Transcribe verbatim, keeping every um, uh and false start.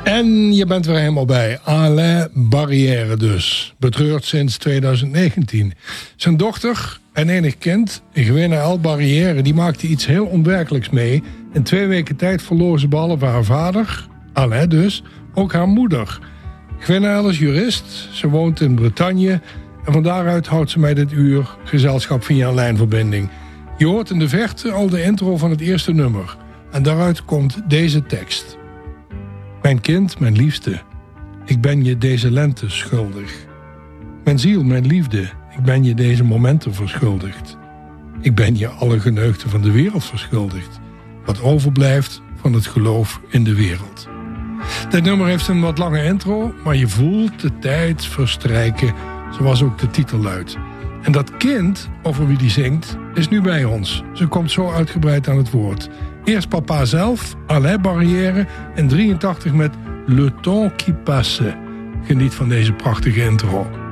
En je bent weer helemaal bij. Alain Barrière dus. Betreurd sinds twintig negentien. Zijn dochter en enig kind, Gwenaëlle Barrière, die maakte iets heel onwerkelijks mee. In twee weken tijd verloor ze behalve haar vader, Alain dus, ook haar moeder. Gwenaëlle is jurist, ze woont in Bretagne en van daaruit houdt ze mij dit uur gezelschap via een lijnverbinding. Je hoort in de verte al de intro van het eerste nummer. En daaruit komt deze tekst. Mijn kind, mijn liefste, ik ben je deze lente schuldig. Mijn ziel, mijn liefde, ik ben je deze momenten verschuldigd. Ik ben je alle geneugten van de wereld verschuldigd. Wat overblijft van het geloof in de wereld. Dit nummer heeft een wat lange intro, maar je voelt de tijd verstrijken, zoals ook de titel luidt. En dat kind, over wie die zingt, is nu bij ons. Ze komt zo uitgebreid aan het woord. Eerst papa zelf, Alain Barrière, in drieëntachtig met Le Temps qui passe. Geniet van deze prachtige intro.